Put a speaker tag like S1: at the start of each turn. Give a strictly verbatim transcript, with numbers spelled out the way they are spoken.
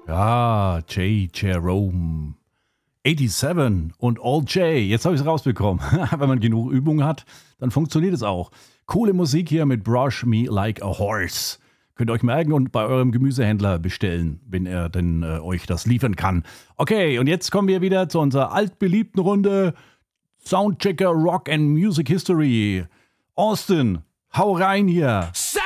S1: Ja, J. Jerome. siebenundachtzig und All J. Jetzt habe ich es rausbekommen. Wenn man genug Übung hat, dann funktioniert es auch. Coole Musik hier mit Brush Me Like a Horse. Könnt ihr euch merken und bei eurem Gemüsehändler bestellen, wenn er denn äh, euch das liefern kann. Okay, und jetzt kommen wir wieder zu unserer altbeliebten Runde Soundchecker Rock and Music History. Austin, hau rein hier.